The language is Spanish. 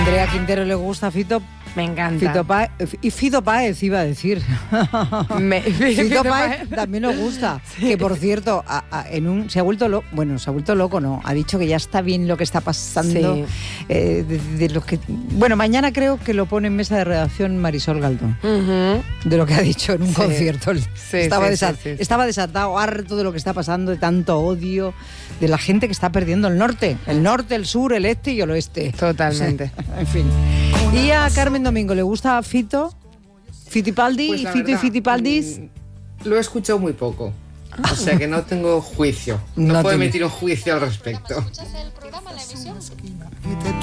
Andrea Quintero le gusta Fito. Me encanta. Fito Páez iba a decir. Fito Páez también nos gusta. Sí. Que por cierto, se ha vuelto loco. Bueno, se ha vuelto loco, no. Ha dicho que ya está bien lo que está pasando. Sí. De lo que. Bueno, mañana creo que lo pone en mesa de redacción Marisol Galdón. De lo que ha dicho en un concierto. Estaba desatado, harto de lo que está pasando, de tanto odio, de la gente que está perdiendo el norte, el sur, el este y el oeste. Totalmente. O sea, en fin. Y a Carmen Domingo le gusta Fito, Fitipaldi, pues Fito verdad, y Fitipaldis. Lo he escuchado muy poco, o sea que no tengo juicio, no puedo emitir un juicio al respecto.